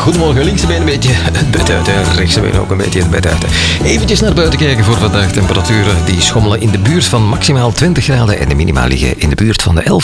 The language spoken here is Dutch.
Goedemorgen, linkse been een beetje het bed uit. Rechtse been ook een beetje het bed uit. Eventjes naar buiten kijken voor vandaag. Temperaturen die schommelen in de buurt van maximaal 20 graden en de minima liggen in de buurt van de 11